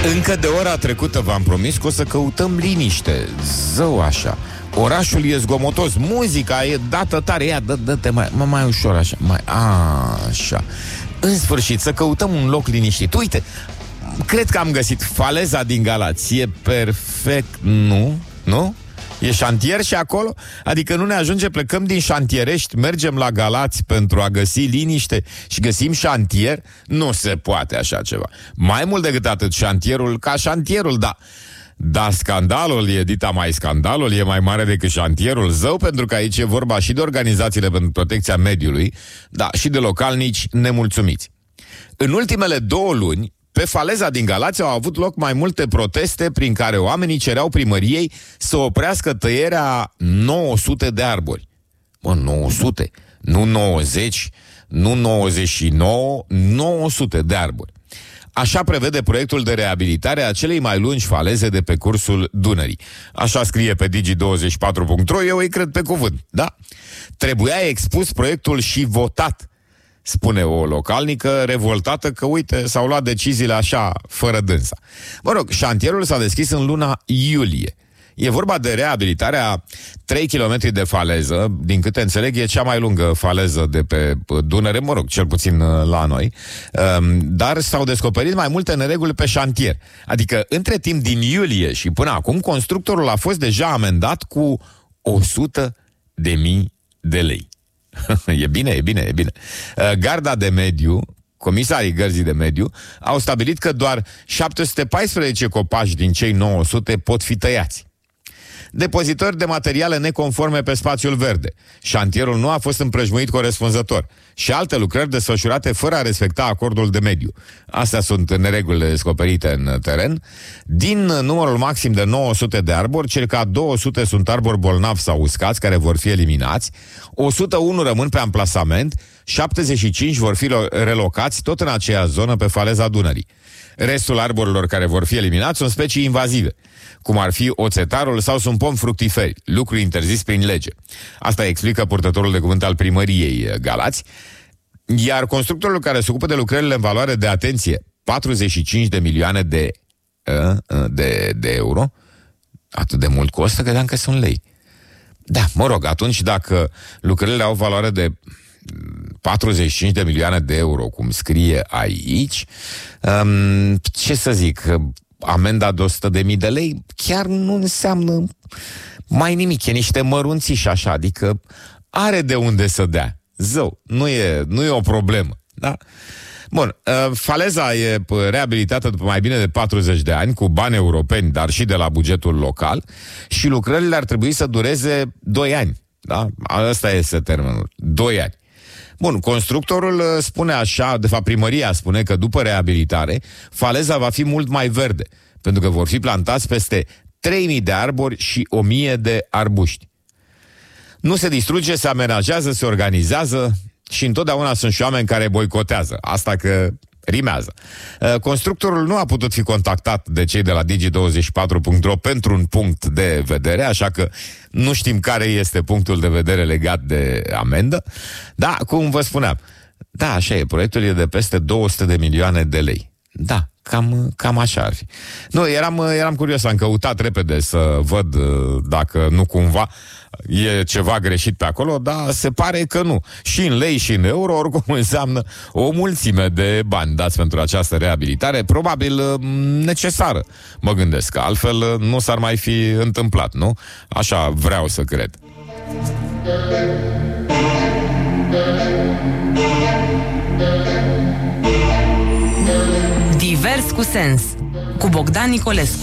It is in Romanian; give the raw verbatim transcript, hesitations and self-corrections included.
Încă de ora trecută v-am promis că o să căutăm liniște. Zău așa. Orașul e zgomotos, muzica e dată tare. Ia, dă, dă-te mai, mai, mai ușor așa, mai, așa. În sfârșit, să căutăm un loc liniștit. Uite, cred că am găsit Faleza din Galați. E perfect, nu? Nu? E șantier și acolo? Adică nu ne ajunge, plecăm din Șantierești, mergem la Galați pentru a găsi liniște și găsim șantier? Nu se poate așa ceva. Mai mult decât atât, șantierul ca șantierul, da. Dar scandalul e dita mai scandalul, e mai mare decât șantierul, zău, pentru că aici e vorba și de organizațiile pentru protecția mediului, da, și de localnici nemulțumiți. În ultimele două luni, pe Faleza din Galați au avut loc mai multe proteste prin care oamenii cereau primăriei să oprească tăierea nouă sute de arbori. Mă, nouă sute, nu nouăzeci, nu nouăzeci și nouă, nouă sute de arbori. Așa prevede proiectul de reabilitare a celei mai lungi faleze de pe cursul Dunării. Așa scrie pe digi douăzeci și patru punct ro, eu îi cred pe cuvânt, da? Trebuia expus proiectul și votat, spune o localnică revoltată că, uite, s-au luat deciziile așa, fără dânsa. Mă rog, șantierul s-a deschis în luna iulie. E vorba de reabilitarea trei kilometri de faleză, din câte înțeleg, e cea mai lungă faleză de pe Dunăre, mă rog, cel puțin la noi, dar s-au descoperit mai multe nereguli pe șantier. Adică, între timp, din iulie și până acum, constructorul a fost deja amendat cu o sută de mii de lei. E bine, e bine, e bine. Garda de mediu, comisarii gărzii de mediu, au stabilit că doar șapte sute paisprezece copaci din cei nouă sute pot fi tăiați. Depozitori de materiale neconforme pe spațiul verde. Șantierul nu a fost împrejmuit corespunzător. Și alte lucrări desfășurate fără a respecta acordul de mediu. Astea sunt neregulile descoperite în teren. Din numărul maxim de nouă sute de arbori, circa două sute sunt arbori bolnavi sau uscați, care vor fi eliminați. o sută unu rămân pe amplasament, șaptezeci și cinci vor fi relocați tot în aceea zonă pe faleza Dunării. Restul arborilor care vor fi eliminați sunt specii invazive, cum ar fi oțetarul sau sunt pomi fructiferi, lucru interzis prin lege. Asta explică purtătorul de cuvânt al primăriei Galați. Iar constructorul care se ocupă de lucrările în valoare de, atenție, patruzeci și cinci de milioane de, de, de euro, atât de mult costă, credeam că sunt lei. Da, mă rog, atunci dacă lucrările au valoare de patruzeci și cinci de milioane de euro, cum scrie aici, um, ce să zic, amenda de o sută de mii de lei chiar nu înseamnă mai nimic, e niște mărunțiși așa, adică are de unde să dea. Zău, nu e, nu e o problemă, da? Bun, uh, faleza e reabilitată după mai bine de patruzeci de ani, cu bani europeni, dar și de la bugetul local, și lucrările ar trebui să dureze doi ani, da? Ăsta este termenul, doi ani. Bun, constructorul spune așa, de fapt primăria spune că după reabilitare, faleza va fi mult mai verde, pentru că vor fi plantați peste trei mii de arbori și o mie de arbuști. Nu se distruge, se amenajează, se organizează și întotdeauna sunt și oameni care boicotează. Asta că rimează. Constructorul nu a putut fi contactat de cei de la digi douăzeci și patru punct ro pentru un punct de vedere, așa că nu știm care este punctul de vedere legat de amendă. Da, cum vă spuneam, da, așa e, proiectul e de peste două sute de milioane de lei. Da, cam, cam așa ar fi. Nu, eram, eram curios, am căutat repede să văd dacă nu cumva e ceva greșit pe acolo, dar se pare că nu. Și în lei și în euro, oricum înseamnă o mulțime de bani dați pentru această reabilitare, probabil necesară, mă gândesc, că altfel nu s-ar mai fi întâmplat, nu? Așa vreau să cred. Divers cu sens, cu Bogdan Nicolescu.